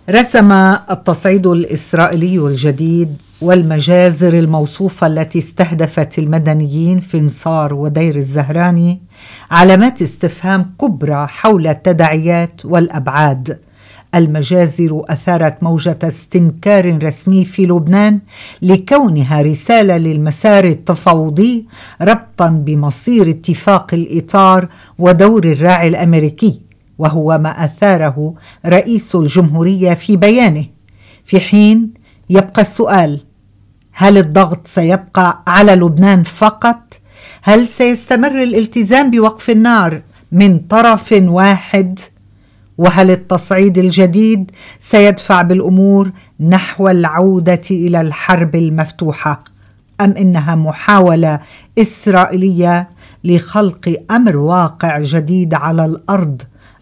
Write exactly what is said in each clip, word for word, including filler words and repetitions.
رسم التصعيد الإسرائيلي الجديد والمجازر الموصوفة التي استهدفت المدنيين في نصار ودير الزهراني علامات استفهام كبرى حول التداعيات والأبعاد. المجازر أثارت موجة استنكار رسمي في لبنان لكونها رسالة للمسار التفاوضي ربطا بمصير اتفاق الإطار ودور الراعي الأمريكي، وهو ما أثاره رئيس الجمهورية في بيانه، في حين يبقى السؤال: هل الضغط سيبقى على لبنان فقط؟ هل سيستمر الالتزام بوقف النار من طرف واحد؟ وهل التصعيد الجديد سيدفع بالأمور نحو العودة إلى الحرب المفتوحة، أم إنها محاولة إسرائيلية لخلق أمر واقع جديد على الأرض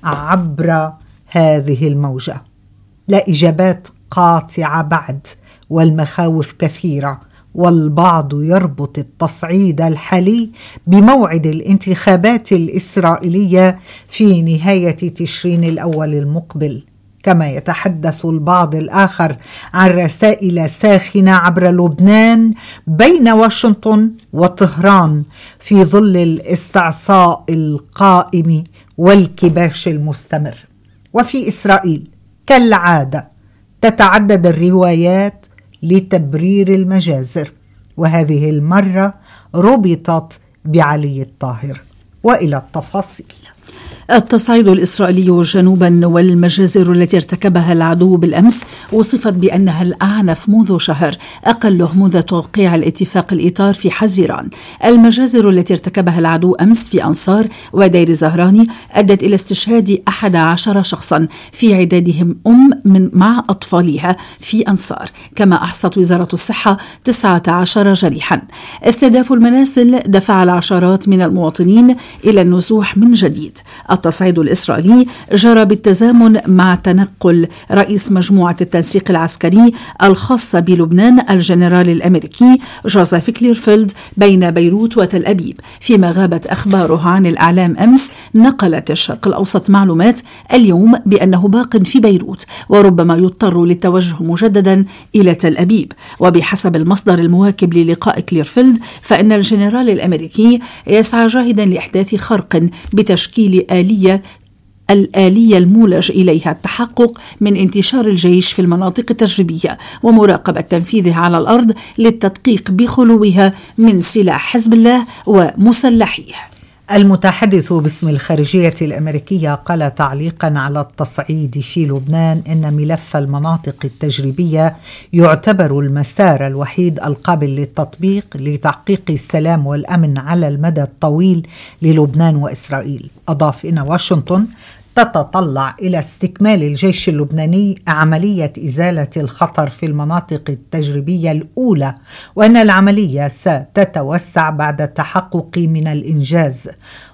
عبر هذه الموجة؟ لا إجابات قاطعة بعد، والمخاوف كثيرة، والبعض يربط التصعيد الحالي بموعد الانتخابات الإسرائيلية في نهاية تشرين الأول المقبل، كما يتحدث البعض الآخر عن رسائل ساخنة عبر لبنان بين واشنطن وطهران في ظل الاستعصاء القائم والكباش المستمر. وفي إسرائيل كالعادة تتعدد الروايات لتبرير المجازر، وهذه المرة ربطت بعلي الطاهر. وإلى التفاصيل. التصعيد الإسرائيلي جنوبا والمجازر التي ارتكبها العدو بالأمس وصفت بأنها الأعنف منذ شهر، أقله منذ توقيع الاتفاق الإطار في حزيران. المجازر التي ارتكبها العدو أمس في أنصار ودير زهراني أدت إلى استشهاد أحد عشر شخصا، في عدادهم أم من مع أطفالها في أنصار، كما أحصت وزارة الصحة تسعة عشر جريحا. استهداف المنازل دفع العشرات من المواطنين إلى النزوح من جديد. التصعيد الإسرائيلي جرى بالتزامن مع تنقل رئيس مجموعة التنسيق العسكري الخاصة بلبنان الجنرال الأمريكي جوزيف كليرفيلد بين بيروت وتل أبيب، فيما غابت أخباره عن الإعلام أمس. نقلت الشرق الأوسط معلومات اليوم بأنه باق في بيروت، وربما يضطر للتوجه مجددا إلى تل أبيب. وبحسب المصدر المواكب للقاء كليرفيلد، فإن الجنرال الأمريكي يسعى جاهدا لإحداث خرق بتشكيل آلية الآلية المولج إليها التحقق من انتشار الجيش في المناطق التجريبية ومراقبة تنفيذه على الأرض للتدقيق بخلوها من سلاح حزب الله ومسلحيه. المتحدث باسم الخارجية الأمريكية قال تعليقا على التصعيد في لبنان إن ملف المناطق التجريبية يعتبر المسار الوحيد القابل للتطبيق لتحقيق السلام والأمن على المدى الطويل للبنان وإسرائيل. أضاف إن واشنطن تتطلع إلى استكمال الجيش اللبناني عملية إزالة الخطر في المناطق التجريبية الأولى، وأن العملية ستتوسع بعد التحقق من الإنجاز.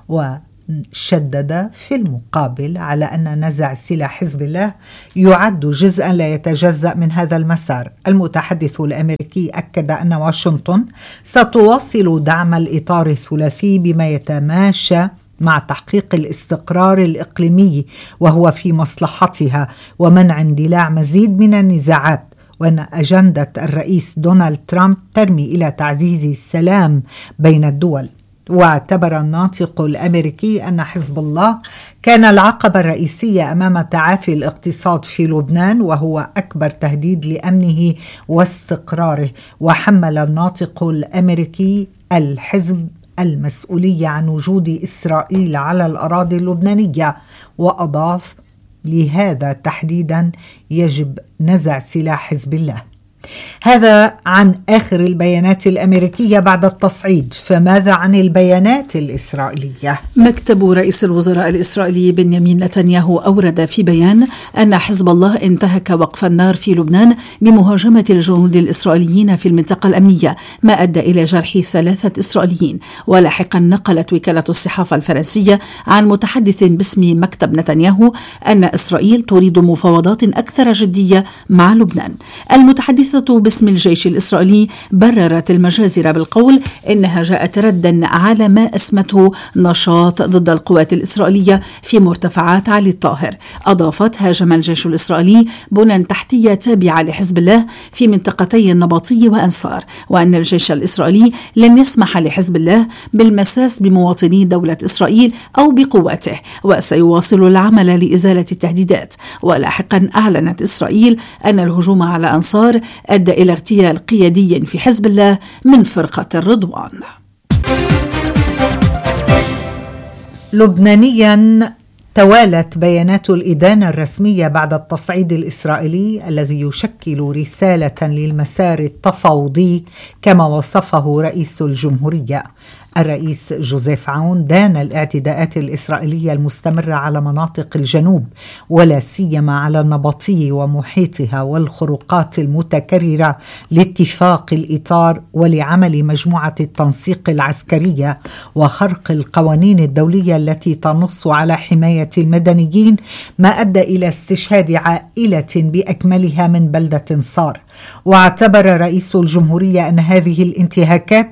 وشدد في المقابل على أن نزع سلاح حزب الله يعد جزءا لا يتجزأ من هذا المسار. المتحدث الأمريكي أكد أن واشنطن ستواصل دعم الإطار الثلاثي بما يتماشى مع تحقيق الاستقرار الإقليمي وهو في مصلحتها ومنع اندلاع مزيد من النزاعات، وأن أجندة الرئيس دونالد ترامب ترمي إلى تعزيز السلام بين الدول. واعتبر الناطق الأمريكي أن حزب الله كان العقبة الرئيسية أمام تعافي الاقتصاد في لبنان، وهو أكبر تهديد لأمنه واستقراره. وحمل الناطق الأمريكي الحزب المسؤولية عن وجود إسرائيل على الأراضي اللبنانية، وأضاف: لهذا تحديدا يجب نزع سلاح حزب الله. هذا عن آخر البيانات الأمريكية بعد التصعيد. فماذا عن البيانات الإسرائيلية؟ مكتب رئيس الوزراء الإسرائيلي بنيامين نتنياهو أورد في بيان أن حزب الله انتهك وقف النار في لبنان بمهاجمة الجنود الإسرائيليين في المنطقة الأمنية، ما أدى إلى جرح ثلاثة إسرائيليين. ولاحقا نقلت وكالة الصحافة الفرنسية عن متحدث باسم مكتب نتنياهو أن إسرائيل تريد مفاوضات أكثر جدية مع لبنان. المتحدث المتحدثة باسم الجيش الإسرائيلي بررت المجازر بالقول إنها جاءت ردا على ما أسمته نشاط ضد القوات الإسرائيلية في مرتفعات علي الطاهر. أضافت: هاجم الجيش الإسرائيلي بنى تحتية تابعة لحزب الله في منطقتي النبطي وأنصار، وأن الجيش الإسرائيلي لن يسمح لحزب الله بالمساس بمواطني دولة إسرائيل أو بقواته، وسيواصل العمل لإزالة التهديدات. ولاحقا أعلنت إسرائيل أن الهجوم على أنصار أدى إلى اغتيال قيادي في حزب الله من فرقة الرضوان. لبنانيا، توالت بيانات الإدانة الرسمية بعد التصعيد الإسرائيلي الذي يشكل رسالة للمسار التفاوضي كما وصفه رئيس الجمهورية. الرئيس جوزيف عون دان الاعتداءات الإسرائيلية المستمرة على مناطق الجنوب ولا سيما على النبطي ومحيطها، والخروقات المتكررة لاتفاق الإطار ولعمل مجموعة التنسيق العسكرية وخرق القوانين الدولية التي تنص على حماية المدنيين، ما أدى إلى استشهاد عائلة بأكملها من بلدة صار. واعتبر رئيس الجمهورية أن هذه الانتهاكات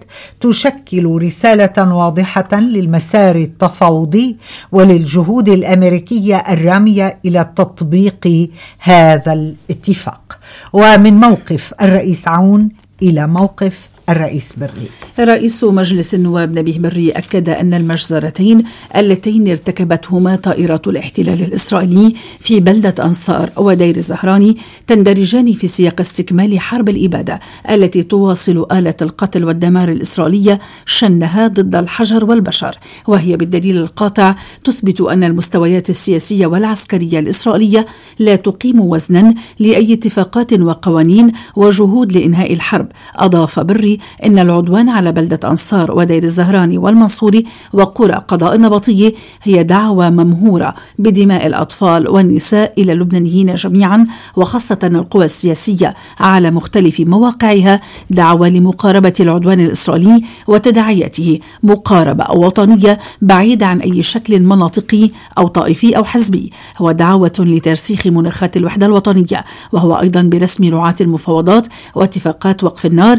تشكل رسالة واضحة للمسار التفاوضي وللجهود الأمريكية الرامية إلى تطبيق هذا الاتفاق. ومن موقف الرئيس عون إلى موقف الرئيس بري. رئيس مجلس النواب نبيه بري أكد أن المجزرتين اللتين ارتكبتهما طائرة الاحتلال الإسرائيلي في بلدة أنصار ودير الزهراني تندرجان في سياق استكمال حرب الإبادة التي تواصل آلة القتل والدمار الإسرائيلية شنها ضد الحجر والبشر، وهي بالدليل القاطع تثبت أن المستويات السياسية والعسكرية الإسرائيلية لا تقيم وزنا لأي اتفاقات وقوانين وجهود لإنهاء الحرب. أضاف بري إن العدوان على بلدة أنصار ودير الزهراني والمنصوري وقرى قضاء النبطية هي دعوة ممهورة بدماء الأطفال والنساء إلى اللبنانيين جميعا، وخاصة القوى السياسية على مختلف مواقعها، دعوة لمقاربة العدوان الإسرائيلي وتداعياته مقاربة وطنية بعيدة عن أي شكل مناطقي أو طائفي أو حزبي، هو دعوة لترسيخ مناخات الوحدة الوطنية، وهو أيضا برسم رعاة المفاوضات واتفاقات وقف النار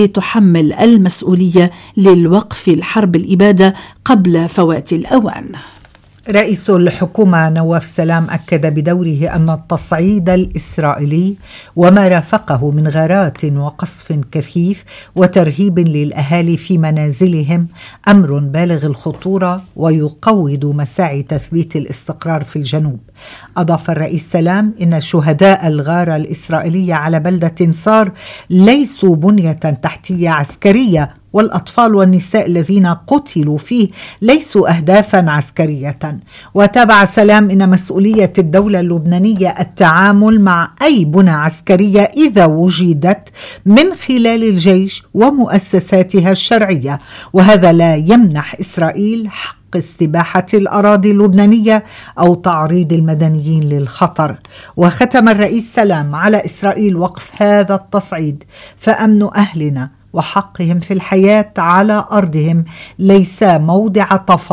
لتحمل المسؤولية للوقف الحرب الإبادة قبل فوات الأوان. رئيس الحكومة نواف سلام أكد بدوره أن التصعيد الإسرائيلي وما رافقه من غارات وقصف كثيف وترهيب للأهالي في منازلهم أمر بالغ الخطورة ويقوض مساعي تثبيت الاستقرار في الجنوب. أضاف الرئيس سلام إن شهداء الغارة الإسرائيلية على بلدة صار ليسوا بنية تحتية عسكرية، والأطفال والنساء الذين قتلوا فيه ليسوا أهدافا عسكرية. وتابع سلام إن مسؤولية الدولة اللبنانية التعامل مع أي بنى عسكرية إذا وجدت من خلال الجيش ومؤسساتها الشرعية، وهذا لا يمنح إسرائيل حق استباحة الأراضي اللبنانية أو تعريض المدنيين للخطر. وختم الرئيس سلام على إسرائيل وقف هذا التصعيد، فأمن أهلنا وحقهم في الحياة على أرضهم ليس موضع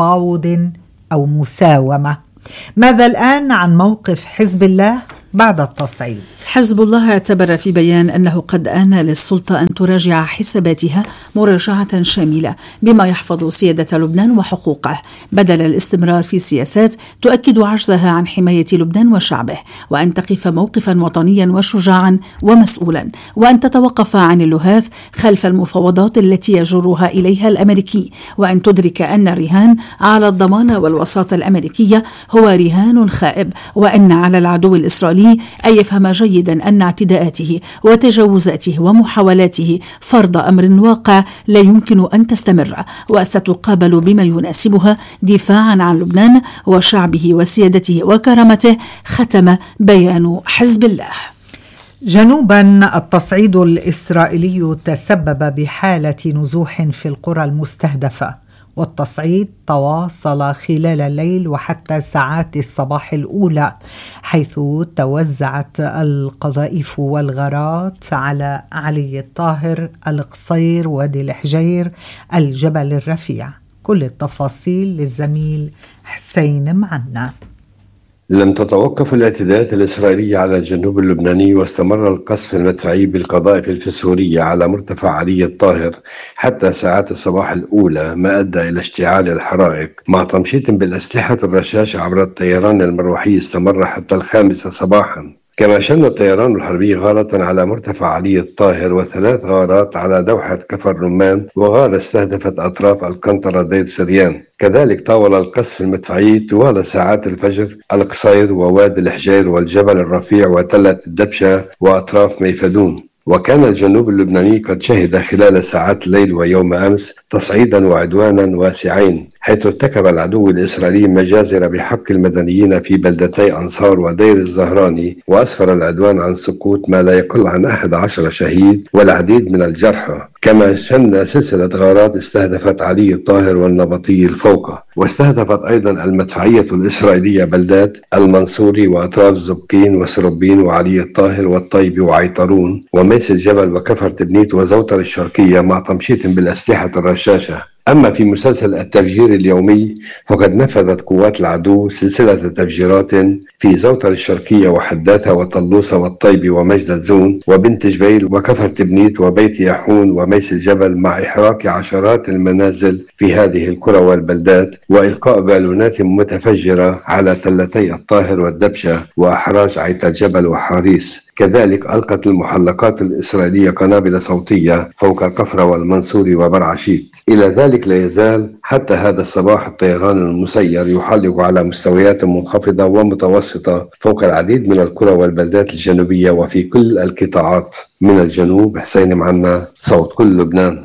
تفاوض أو مساومة. ماذا الآن عن موقف حزب الله بعد التصعيد؟ حزب الله اعتبر في بيان أنه قد آن للسلطة أن تراجع حساباتها مراجعة شاملة بما يحفظ سيادة لبنان وحقوقه، بدل الاستمرار في سياسات تؤكد عجزها عن حماية لبنان وشعبه، وأن تقف موقفا وطنيا وشجاعا ومسؤولا، وأن تتوقف عن اللهاث خلف المفاوضات التي يجرها إليها الأمريكي، وأن تدرك أن الرهان على الضمان والوساطة الأمريكية هو رهان خائب، وأن على العدو الإسرائيلي أن يفهم جيدا أن اعتداءاته وتجاوزاته ومحاولاته فرض أمر واقع لا يمكن أن تستمر، وستقابل بما يناسبها دفاعا عن لبنان وشعبه وسيادته وكرامته. ختم بيان حزب الله. جنوبا، التصعيد الإسرائيلي تسبب بحالة نزوح في القرى المستهدفة، والتصعيد تواصل خلال الليل وحتى ساعات الصباح الأولى، حيث توزعت القذائف والغارات على علي الطاهر، القصير، وادي الحجير، الجبل الرفيع. كل التفاصيل للزميل حسين معنا. لم تتوقف الاعتداءات الإسرائيلية على الجنوب اللبناني، واستمر القصف المدفعي بالقذائف الفسفورية على مرتفع علي الطاهر حتى ساعات الصباح الأولى، ما أدى إلى اشتعال الحرائق مع تمشيط بالأسلحة الرشاشة عبر الطيران المروحي استمر حتى الخامسة صباحا. كما شن الطيران الحربي غارة على مرتفع علي الطاهر وثلاث غارات على دوحة كفر رمان، وغارة استهدفت أطراف القنطرة دير سريان. كذلك طاول القصف المدفعي طوال ساعات الفجر القصير ووادي الحجير والجبل الرفيع وتلة الدبشة وأطراف ميفدون. وكان الجنوب اللبناني قد شهد خلال ساعات الليل ويوم أمس تصعيدا وعدوانا واسعين، حيث ارتكب العدو الإسرائيلي مجازر بحق المدنيين في بلدتي أنصار ودير الزهراني، وأسفر العدوان عن سقوط ما لا يقل عن أحد عشر شهيد والعديد من الجرحى. كما شن سلسلة غارات استهدفت علي الطاهر والنبطي الفوقة، واستهدفت أيضا المدفعية الإسرائيلية بلدات المنصوري وأطراف زبقين وسربين وعلي الطاهر والطيب وعيطرون وميس الجبل وكفر تبنيت وزوتر الشرقية مع تمشيط بالأسلحة الرشاشة. أما في مسلسل التفجير اليومي فقد نفذت قوات العدو سلسلة تفجيرات في زوتر الشرقية وحداثة وطلوسة والطيب ومجدة زون وبنت جبيل وكفر تبنيت وبيت ياحون وميس الجبل، مع إحراق عشرات المنازل في هذه القرى والبلدات وإلقاء بالونات متفجرة على تلتي الطاهر والدبشة وأحراج عيت الجبل وحاريس. كذلك ألقت المحلقات الإسرائيلية قنابل صوتية فوق كفر والمنصور وبرعشيت. إلى ذلك لا يزال حتى هذا الصباح الطيران المسير يحلق على مستويات منخفضة ومتوسطة فوق العديد من القرى والبلدات الجنوبية وفي كل القطاعات. من الجنوب حسين معنا، صوت كل لبنان.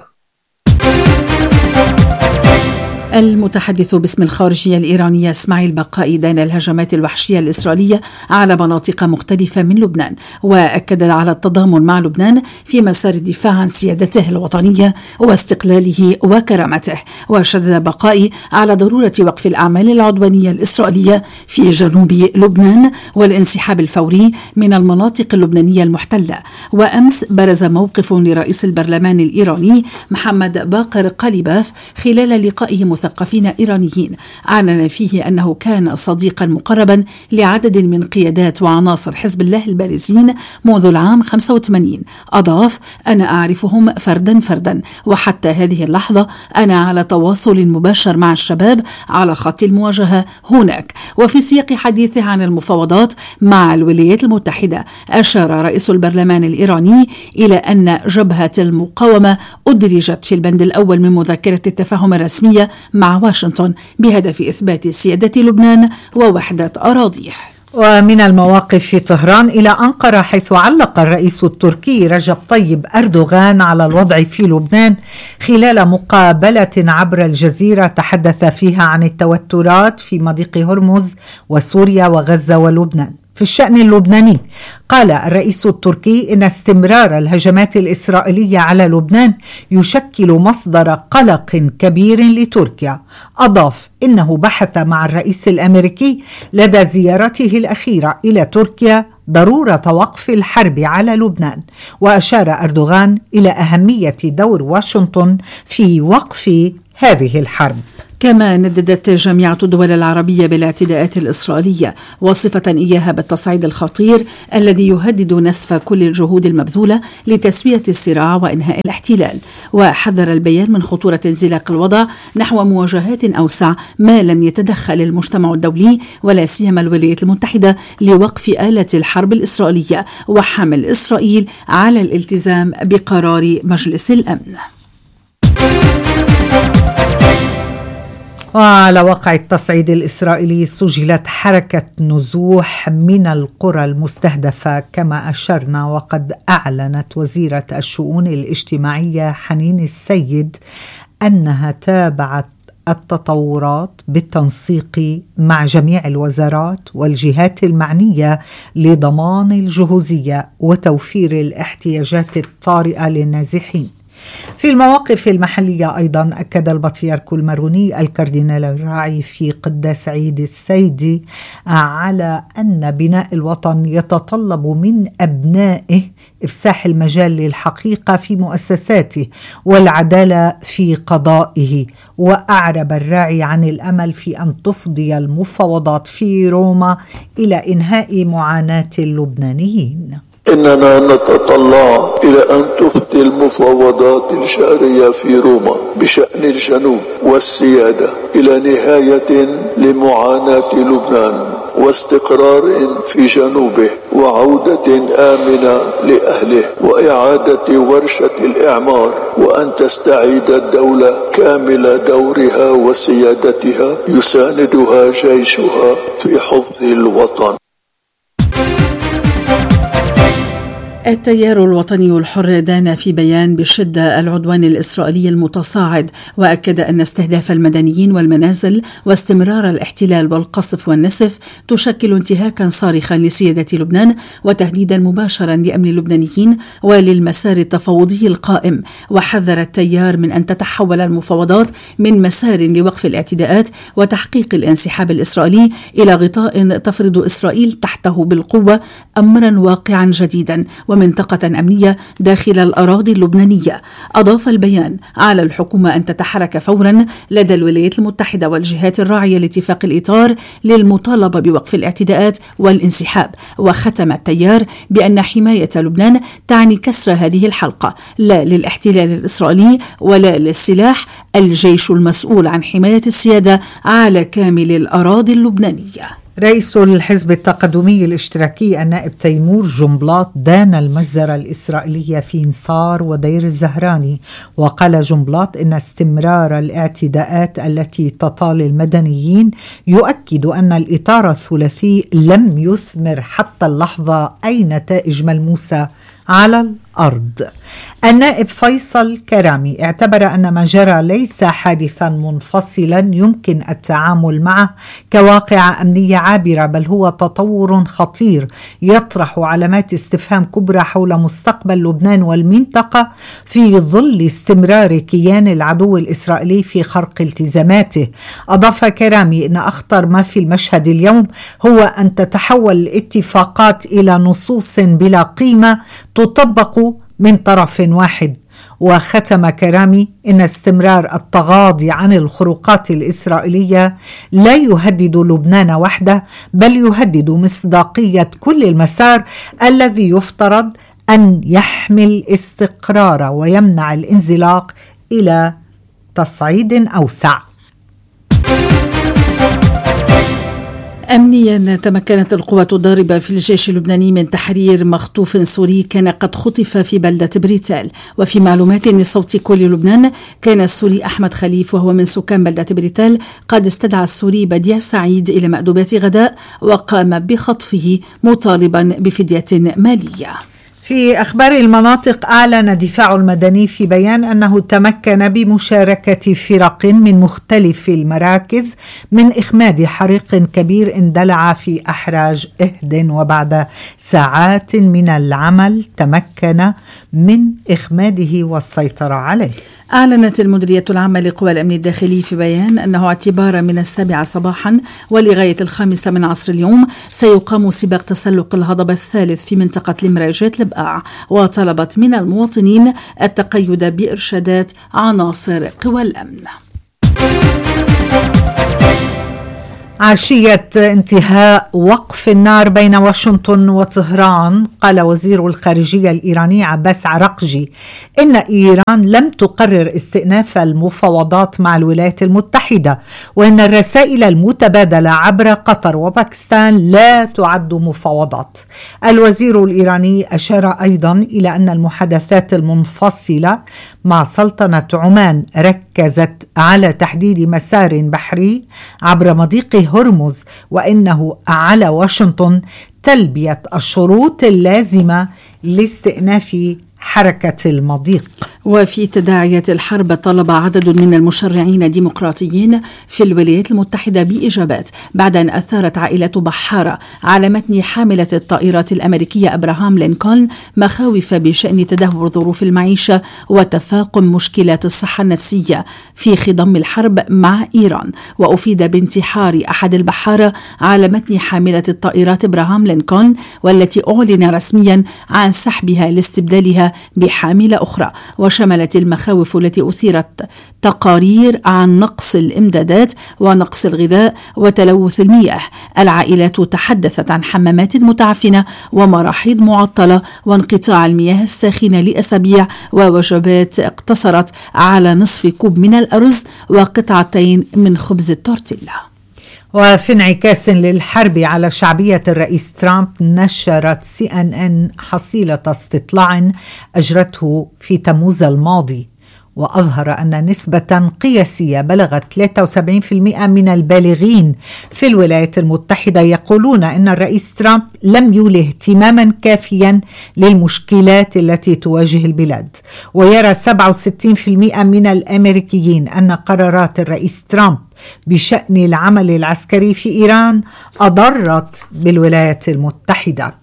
المتحدث باسم الخارجية الإيرانية إسماعيل بقائي دان الهجمات الوحشية الإسرائيلية على مناطق مختلفة من لبنان، وأكد على التضامن مع لبنان في مسار الدفاع عن سيادته الوطنية واستقلاله وكرامته. وشدد بقائي على ضرورة وقف الأعمال العدوانية الإسرائيلية في جنوب لبنان والانسحاب الفوري من المناطق اللبنانية المحتلة. وأمس برز موقف لرئيس البرلمان الإيراني محمد باقر قليباف خلال لقائه مثقفين إيرانيين، أعلن فيه أنه كان صديقا مقربا لعدد من قيادات وعناصر حزب الله البارزين منذ العام خمسة وثمانين. أضاف: أنا أعرفهم فردا فردا، وحتى هذه اللحظة أنا على تواصل مباشر مع الشباب على خط المواجهة هناك. وفي سياق حديثه عن المفاوضات مع الولايات المتحدة، أشار رئيس البرلمان الإيراني إلى أن جبهة المقاومة أدرجت في البند الأول من مذكرة التفاهم الرسمية مع واشنطن بهدف إثبات سيادة لبنان ووحدة أراضيه. ومن المواقف في طهران إلى أنقرة، حيث علق الرئيس التركي رجب طيب أردوغان على الوضع في لبنان خلال مقابلة عبر الجزيرة تحدث فيها عن التوترات في مضيق هرمز وسوريا وغزة ولبنان. في الشأن اللبناني، قال الرئيس التركي إن استمرار الهجمات الإسرائيلية على لبنان يشكل مصدر قلق كبير لتركيا. أضاف إنه بحث مع الرئيس الأمريكي لدى زيارته الأخيرة إلى تركيا ضرورة وقف الحرب على لبنان، وأشار أردوغان إلى أهمية دور واشنطن في وقف هذه الحرب. كما نددت جامعة الدول العربية بالاعتداءات الإسرائيلية، وصفة إياها بالتصعيد الخطير الذي يهدد نسف كل الجهود المبذولة لتسوية الصراع وإنهاء الاحتلال. وحذر البيان من خطورة انزلاق الوضع نحو مواجهات أوسع ما لم يتدخل المجتمع الدولي ولا سيما الولايات المتحدة لوقف آلة الحرب الإسرائيلية، وحمل إسرائيل على الالتزام بقرار مجلس الأمن. وعلى واقع التصعيد الإسرائيلي سجلت حركة نزوح من القرى المستهدفة كما أشرنا، وقد أعلنت وزيرة الشؤون الاجتماعية حنين السيد أنها تابعت التطورات بالتنسيق مع جميع الوزارات والجهات المعنية لضمان الجهوزية وتوفير الاحتياجات الطارئة للنازحين. في المواقف المحلية أيضا أكد البطريرك الماروني الكاردينال الراعي في قداس عيد السيدي على أن بناء الوطن يتطلب من أبنائه إفساح المجال للحقيقة في مؤسساته والعدالة في قضائه. وأعرب الراعي عن الأمل في أن تفضي المفاوضات في روما إلى إنهاء معاناة اللبنانيين. إننا نتطلع إلى أن تفضي المفاوضات الشهرية في روما بشأن الجنوب والسيادة إلى نهاية لمعاناة لبنان واستقرار في جنوبه وعودة آمنة لأهله وإعادة ورشة الإعمار، وأن تستعيد الدولة كامل دورها وسيادتها يساندها جيشها في حفظ الوطن. التيار الوطني الحر دان في بيان بشدة العدوان الإسرائيلي المتصاعد، وأكد أن استهداف المدنيين والمنازل واستمرار الاحتلال والقصف والنسف تشكل انتهاكا صارخا لسيادة لبنان وتهديدا مباشرا لأمن اللبنانيين وللمسار التفاوضي القائم. وحذر التيار من أن تتحول المفاوضات من مسار لوقف الاعتداءات وتحقيق الانسحاب الإسرائيلي إلى غطاء تفرض إسرائيل تحته بالقوة أمرا واقعا جديدا ومنطقة أمنية داخل الأراضي اللبنانية. أضاف البيان على الحكومة أن تتحرك فورا لدى الولايات المتحدة والجهات الراعية لاتفاق الإطار للمطالبة بوقف الاعتداءات والانسحاب. وختم التيار بأن حماية لبنان تعني كسر هذه الحلقة، لا للاحتلال الإسرائيلي ولا للسلاح، الجيش المسؤول عن حماية السيادة على كامل الأراضي اللبنانية. رئيس الحزب التقدمي الاشتراكي النائب تيمور جنبلاط دان المجزرة الإسرائيلية في نصار ودير الزهراني. وقال جنبلاط إن استمرار الاعتداءات التي تطال المدنيين يؤكد أن الإطار الثلاثي لم يثمر حتى اللحظة أي نتائج ملموسة على الأرض. النائب فيصل كرامي اعتبر أن ما جرى ليس حادثا منفصلا يمكن التعامل معه كواقعة أمنية عابرة، بل هو تطور خطير يطرح علامات استفهام كبرى حول مستقبل لبنان والمنطقة في ظل استمرار كيان العدو الإسرائيلي في خرق التزاماته. أضاف كرامي أن أخطر ما في المشهد اليوم هو أن تتحول الاتفاقات إلى نصوص بلا قيمة تطبق من طرف واحد. وختم كرامي إن استمرار التغاضي عن الخروقات الإسرائيلية لا يهدد لبنان وحده، بل يهدد مصداقية كل المسار الذي يفترض أن يحمل استقرار ويمنع الانزلاق إلى تصعيد أوسع. أمنيا، تمكنت القوات الضاربة في الجيش اللبناني من تحرير مخطوف سوري كان قد خطف في بلدة بريتال. وفي معلومات لصوت كل لبنان، كان السوري أحمد خليف وهو من سكان بلدة بريتال قد استدعى السوري بديع سعيد إلى مأدبات غداء وقام بخطفه مطالبا بفدية مالية. في أخبار المناطق، أعلن الدفاع المدني في بيان أنه تمكن بمشاركة فرق من مختلف المراكز من إخماد حريق كبير اندلع في أحراج إهدن، وبعد ساعات من العمل تمكن من إخماده والسيطرة عليه. أعلنت المديرية العامة لقوى الأمن الداخلي في بيان أنه اعتبارا من السابعة صباحا ولغاية الخامسة من عصر اليوم سيقام سباق تسلق الهضبة الثالث في منطقة المراجات لبقاع، وطلبت من المواطنين التقيد بإرشادات عناصر قوى الأمن. عشية انتهاء وقف النار بين واشنطن وطهران، قال وزير الخارجية الإيراني عباس عرقجي إن إيران لم تقرر استئناف المفاوضات مع الولايات المتحدة، وإن الرسائل المتبادلة عبر قطر وباكستان لا تعد مفاوضات. الوزير الإيراني أشار أيضا إلى أن المحادثات المنفصلة مع سلطنة عمان ركزت على تحديد مسار بحري عبر مضيق هرمز، وإنه على واشنطن تلبية الشروط اللازمة لاستئناف حركة المضيق. وفي تداعيات الحرب طلب عدد من المشرعين الديمقراطيين في الولايات المتحدة بإجابات بعد أن أثارت عائلة بحارة على متن حاملة الطائرات الأمريكية أبراهام لينكولن مخاوف بشأن تدهور ظروف المعيشة وتفاقم مشكلات الصحة النفسية في خضم الحرب مع إيران. وأفيد بانتحار أحد البحارة على متن حاملة الطائرات أبراهام لينكولن والتي أعلن رسميا عن سحبها لاستبدالها بحاملة أخرى. وشملت المخاوف التي أثيرت تقارير عن نقص الإمدادات ونقص الغذاء وتلوث المياه. العائلات تحدثت عن حمامات متعفنة ومراحيض معطلة وانقطاع المياه الساخنة لأسابيع ووجبات اقتصرت على نصف كوب من الأرز وقطعتين من خبز التورتيلا. وفي انعكاس للحرب على شعبية الرئيس ترامب، نشرت سي ان ان حصيلة استطلاع أجرته في تموز الماضي، وأظهر أن نسبة قياسية بلغت ثلاثة وسبعين بالمئة من البالغين في الولايات المتحدة يقولون أن الرئيس ترامب لم يولي اهتماما كافيا للمشكلات التي تواجه البلاد. ويرى سبعة وستين بالمئة من الأمريكيين أن قرارات الرئيس ترامب بشأن العمل العسكري في إيران أضرت بالولايات المتحدة.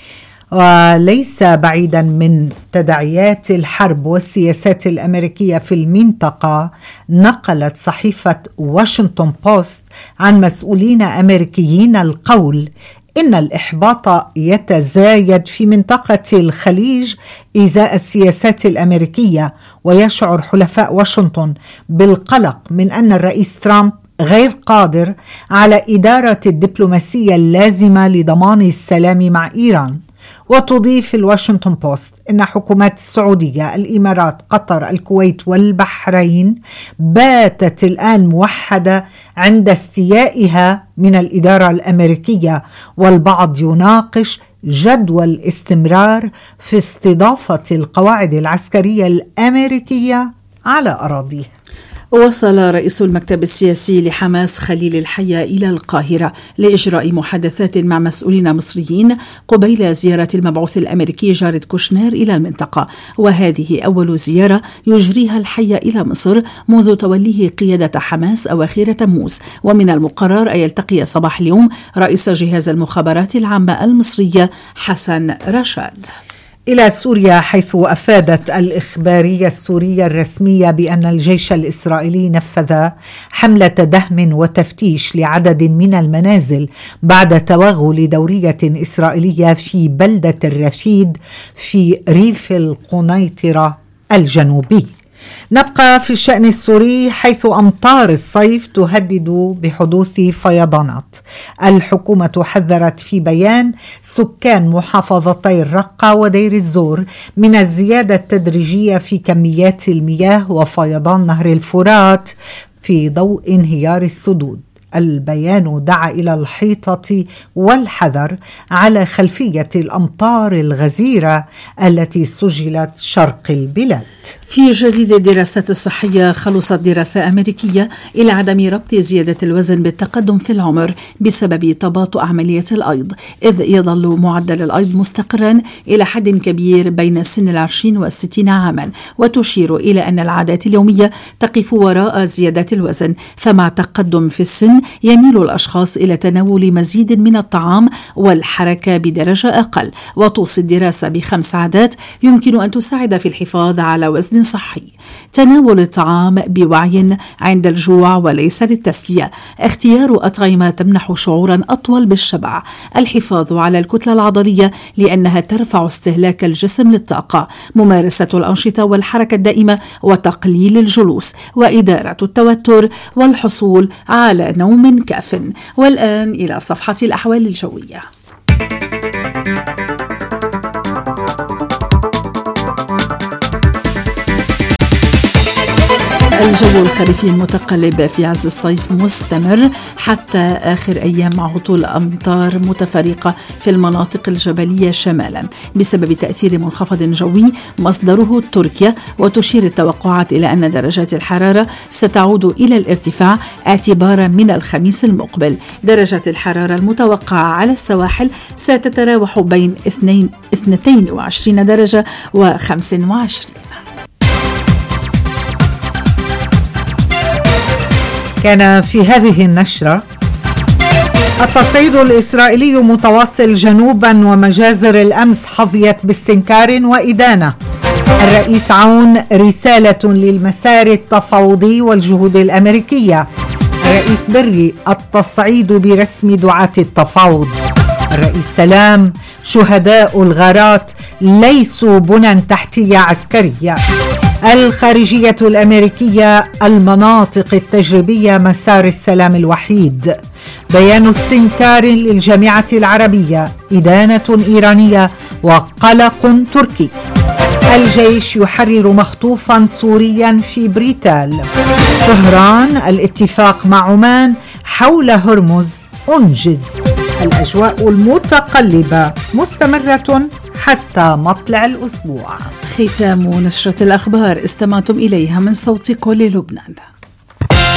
وليس بعيدا من تداعيات الحرب والسياسات الأمريكية في المنطقة، نقلت صحيفة واشنطن بوست عن مسؤولين أمريكيين القول إن الإحباط يتزايد في منطقة الخليج إزاء السياسات الأمريكية، ويشعر حلفاء واشنطن بالقلق من أن الرئيس ترامب غير قادر على إدارة الدبلوماسية اللازمة لضمان السلام مع إيران. وتضيف الواشنطن بوست إن حكومات السعودية، الإمارات، قطر، الكويت والبحرين باتت الآن موحدة عند استيائها من الإدارة الأمريكية، والبعض يناقش جدوى الاستمرار في استضافة القواعد العسكرية الأمريكية على أراضيه. وصل رئيس المكتب السياسي لحماس خليل الحية إلى القاهرة لإجراء محادثات مع مسؤولين مصريين قبيل زيارة المبعوث الأمريكي جاريد كوشنير إلى المنطقة. وهذه أول زيارة يجريها الحية إلى مصر منذ توليه قيادة حماس أواخر تموز. ومن المقرر أن يلتقي صباح اليوم رئيس جهاز المخابرات العامة المصرية حسن رشاد. إلى سوريا، حيث أفادت الإخبارية السورية الرسمية بأن الجيش الإسرائيلي نفذ حملة دهم وتفتيش لعدد من المنازل بعد توغل دورية إسرائيلية في بلدة الرفيد في ريف القنيطرة الجنوبي. نبقى في الشأن السوري، حيث أمطار الصيف تهدد بحدوث فيضانات. الحكومة حذرت في بيان سكان محافظتي الرقة ودير الزور من الزيادة التدريجية في كميات المياه وفيضان نهر الفرات في ضوء انهيار السدود. البيان دعا إلى الحيطة والحذر على خلفية الأمطار الغزيرة التي سجلت شرق البلاد. في جديد الدراسات الصحية، خلصت دراسة أمريكية إلى عدم ربط زيادة الوزن بالتقدم في العمر بسبب تباطؤ عملية الأيض، إذ يظل معدل الأيض مستقرا إلى حد كبير بين سن العشرين والستين عاما، وتشير إلى أن العادات اليومية تقف وراء زيادة الوزن. فمع تقدم في السن يميل الأشخاص إلى تناول مزيد من الطعام والحركة بدرجة أقل. وتوصي الدراسة بخمس عادات يمكن أن تساعد في الحفاظ على وزن صحي: تناول الطعام بوعي عند الجوع وليس للتسلية، اختيار أطعمة تمنح شعورا أطول بالشبع، الحفاظ على الكتلة العضلية لأنها ترفع استهلاك الجسم للطاقة، ممارسة الأنشطة والحركة الدائمة وتقليل الجلوس، وإدارة التوتر والحصول على نوم كاف. والآن إلى صفحة الأحوال الجوية. الجو الخريفي المتقلب في عز الصيف مستمر حتى آخر أيام، مع هطول أمطار متفرقة في المناطق الجبلية شمالا بسبب تأثير منخفض جوي مصدره تركيا. وتشير التوقعات إلى أن درجات الحرارة ستعود إلى الارتفاع اعتبارا من الخميس المقبل. درجة الحرارة المتوقعة على السواحل ستتراوح بين اثنين وعشرين درجة وخمس وعشرين. كان في هذه النشرة: التصعيد الإسرائيلي متواصل جنوبا ومجازر الأمس حظيت باستنكار وإدانة. الرئيس عون رسالة للمسار التفاوضي والجهود الأمريكية. الرئيس بري: التصعيد برسم دعاة التفاوض. الرئيس سلام: شهداء الغارات ليسوا بنى تحتية عسكرية. الخارجية الأمريكية: المناطق التجريبية مسار السلام الوحيد. بيان استنكار للجامعة العربية. إدانة إيرانية وقلق تركي. الجيش يحرر مخطوفا سوريا في بريتال. طهران: الاتفاق مع عمان حول هرمز أنجز. الأجواء المتقلبة مستمرة حتى مطلع الأسبوع. ختام نشرة الأخبار استمعتم إليها من صوت كل لبنان.